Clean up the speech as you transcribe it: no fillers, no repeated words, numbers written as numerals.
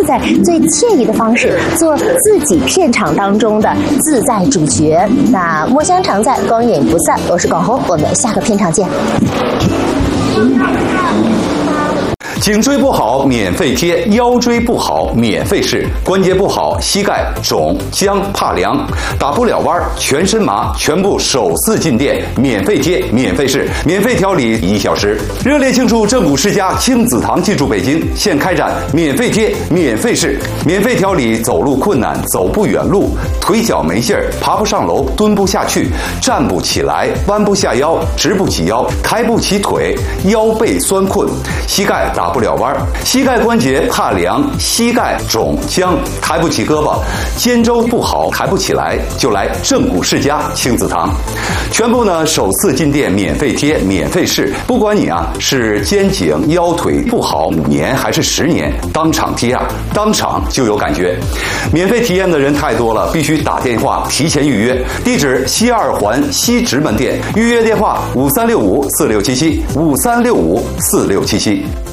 自在、最惬意的方式，做自己片场当中的自在主角。那墨香常在，光影不散。我是广红，我们下个片场见。 颈椎不好免费贴，腰椎不好免费试，关节不好膝盖肿僵怕凉打不了弯全身麻，全部首次进店免费贴免费试，免费调理1小时。热烈庆祝正骨世家亲子堂进驻北京，现开展免费贴免费试，免费调理走路困难、走不远路、腿脚没劲儿、爬不上楼、蹲不下去、站不起来、弯不下腰、直不起腰、抬不起腿、腰背酸困、膝盖打不了弯，膝盖关节怕凉、膝盖肿僵、抬不起胳膊、肩周不好抬不起来，就来正骨世家亲子堂。全部呢首次进店免费贴免费试，不管你是肩颈腰腿不好5年还是10年，当场贴当场就有感觉。免费体验的人太多了，必须打电话提前预约。地址西2环西直门店，预约电话5365467753654677。